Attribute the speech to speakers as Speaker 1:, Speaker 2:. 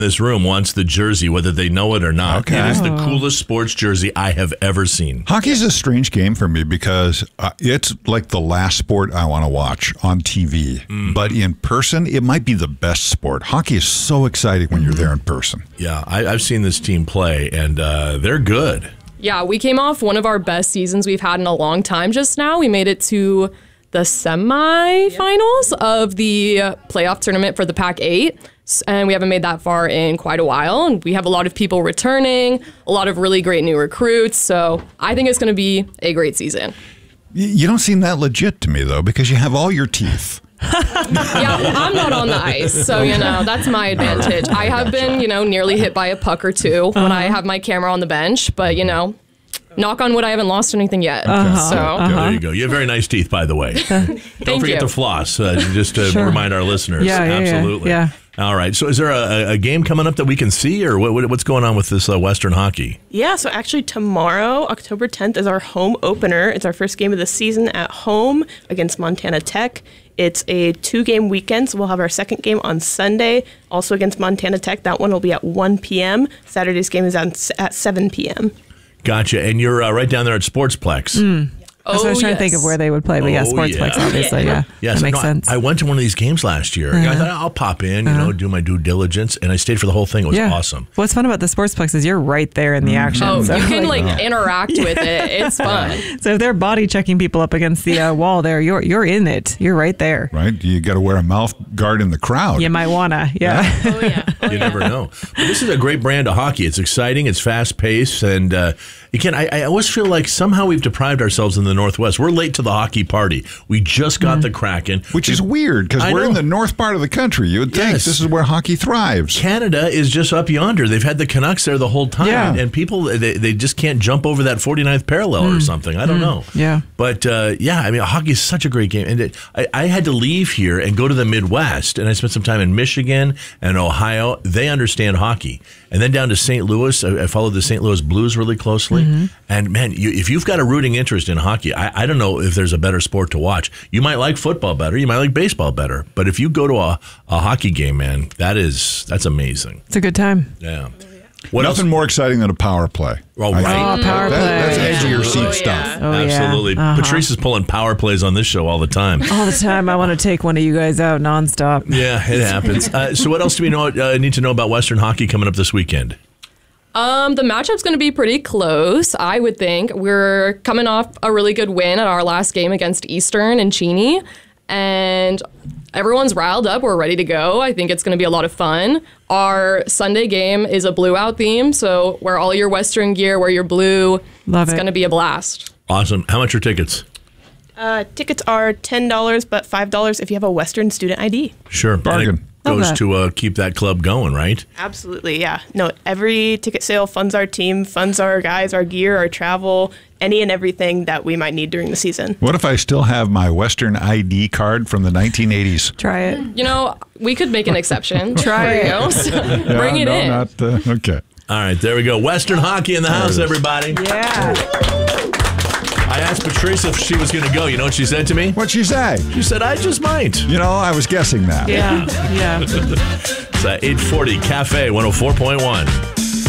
Speaker 1: this room wants the jersey, whether they know it or not.
Speaker 2: Okay.
Speaker 1: It is the coolest sports jersey I have ever seen.
Speaker 2: Hockey's a strange game for me because it's like the last sport I want to watch on TV. Mm. But in person, it might be the best sport. Hockey is so exciting when you're there in person.
Speaker 1: Yeah, I've seen this team play, and they're good.
Speaker 3: Yeah, we came off one of our best seasons we've had in a long time just now. We made it to the semifinals of the playoff tournament for the Pac-8. And we haven't made that far in quite a while. And we have a lot of people returning, a lot of really great new recruits. So I think it's going to be a great season.
Speaker 2: You don't seem that legit to me, though, because you have all your teeth.
Speaker 3: Yeah, I'm not on the ice, so, that's my advantage. I have been, nearly hit by a puck or two when I have my camera on the bench. But, knock on wood, I haven't lost anything yet.
Speaker 1: There you go. You have very nice teeth, by the way. Don't forget to floss, just to remind our listeners.
Speaker 4: Yeah,
Speaker 1: absolutely.
Speaker 4: Yeah.
Speaker 1: All right. So is there a game coming up that we can see, or what's going on with this Western hockey?
Speaker 5: Yeah, so actually tomorrow, October 10th, is our home opener. It's our first game of the season at home against Montana Tech. It's a 2-game weekend, so we'll have our second game on Sunday, also against Montana Tech. That one will be at 1 p.m. Saturday's game is at 7 p.m.
Speaker 1: Gotcha. And you're right down there at Sportsplex.
Speaker 4: That's what I was trying to think of where they would play, but Sportsplex, obviously, yeah.
Speaker 1: Yes,
Speaker 4: that makes sense.
Speaker 1: I went to one of these games last year. I thought I'll pop in, do my due diligence, and I stayed for the whole thing. It was awesome.
Speaker 4: What's fun about the Sportsplex is you're right there in the action.
Speaker 3: Oh, so you can interact with it. It's fun.
Speaker 4: So if they're body checking people up against the wall there, you're in it. You're right there.
Speaker 2: Right? You got to wear a mouth guard in the crowd.
Speaker 4: You might wanna,
Speaker 1: You never know. But this is a great brand of hockey. It's exciting. It's fast paced, and again, I always feel like somehow we've deprived ourselves in the Northwest. We're late to the hockey party. We just got the Kraken.
Speaker 2: Which is weird, because we're in the north part of the country. You would think this is where hockey thrives.
Speaker 1: Canada is just up yonder. They've had the Canucks there the whole time. And people, they just can't jump over that 49th parallel or something. I don't know.
Speaker 4: Yeah.
Speaker 1: But, hockey is such a great game. And I had to leave here and go to the Midwest, and I spent some time in Michigan and Ohio. They understand hockey. And then down to St. Louis. I followed the St. Louis Blues really closely. And, man, if you've got a rooting interest in hockey, I don't know if there's a better sport to watch. You might like football better. You might like baseball better. But if you go to a hockey game, man, that's amazing.
Speaker 4: It's a good time.
Speaker 1: Yeah.
Speaker 2: Nothing more exciting than a power play.
Speaker 1: Oh, right.
Speaker 4: Power play.
Speaker 2: That's edge of your seat stuff.
Speaker 4: Oh,
Speaker 1: absolutely. Patrice is pulling power plays on this show all the time.
Speaker 4: All the time. I want to take one of you guys out nonstop.
Speaker 1: Yeah, it happens. So what else do we need to know about Western hockey coming up this weekend?
Speaker 3: The matchup's going to be pretty close, I would think. We're coming off a really good win at our last game against Eastern and Cheney, and everyone's riled up. We're ready to go. I think it's going to be a lot of fun. Our Sunday game is a blue out theme, so wear all your Western gear, wear your blue. It's going to be a blast.
Speaker 1: Awesome. How much are tickets?
Speaker 5: Tickets are $10, but $5 if you have a Western student ID.
Speaker 1: Sure.
Speaker 2: Bargain.
Speaker 1: Goes to keep that club going, right?
Speaker 5: Absolutely, yeah. No, every ticket sale funds our team, funds our guys, our gear, our travel, any and everything that we might need during the season.
Speaker 2: What if I still have my Western ID card from the 1980s?
Speaker 3: Try it. We could make an exception. Try it. Bring it in.
Speaker 2: Okay.
Speaker 1: All right, there we go. Western hockey in the house, everybody.
Speaker 4: Yeah.
Speaker 1: I asked Patrice if she was going to go. You know what she said to me?
Speaker 2: What'd she say?
Speaker 1: She said, I just might.
Speaker 2: I was guessing that.
Speaker 4: Yeah.
Speaker 1: It's 840 Cafe 104.1.